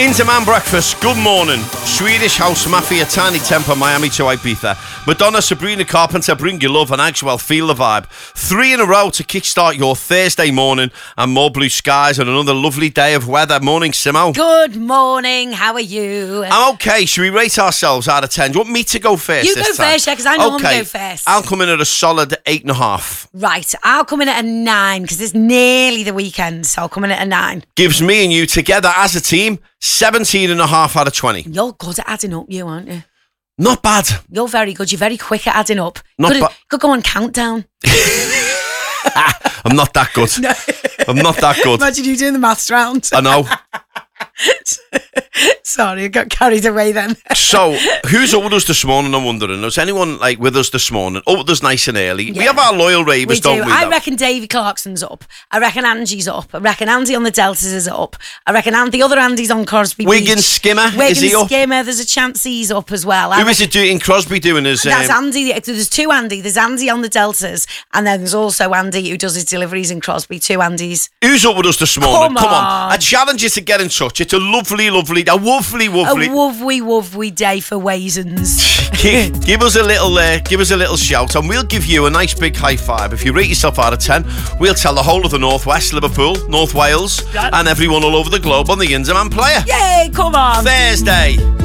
Into Man Breakfast, good morning. Swedish House Mafia, Tiny Temper, Miami to Ibiza. Madonna, Sabrina Carpenter, Bring Your Love, and Axwell, Feel the Vibe. 3 in a row to kickstart your Thursday morning, and more blue skies and another lovely day of weather. Morning, Simo. Good morning, how are you? I'm okay. Should we rate ourselves out of 10? Do you want me to go first? You go first, yeah, because I normally go first. I'll come in at a solid 8.5. Right, I'll come in at a 9 because it's nearly the weekend, so I'll come in at a 9. Gives me and you together as a team 17.5 out of 20. You're good at adding up, you aren't you? Not bad. You're very good. You're very quick at adding up. Could go on countdown. I'm not that good. No. I'm not that good. Imagine you doing the maths round. I know. Sorry, I got carried away then. So, who's up with us this morning, I'm wondering? Is anyone with us this morning? Up with us nice and early. Yeah. We have our loyal ravers, don't we? I reckon Davy Clarkson's up. I reckon Angie's up. I reckon Andy on the Deltas is up. I reckon the other Andy's on Crosby Wigan Beach. Skimmer, Wigan is he up? Skimmer, there's a chance he's up as well. Who is it in Crosby doing his... That's Andy. There's 2 Andy. There's Andy on the Deltas, and then there's also Andy who does his deliveries in Crosby. 2 Andys. Who's up with us this morning? Come on. I challenge you to get in touch. It's a lovely day for Waisins. give us a little shout, and we'll give you a nice big high five. If you rate yourself out of 10, we'll tell the whole of the Northwest, Liverpool, North Wales, and everyone all over the globe on the Inter Man Player. Yay, come on. Thursday.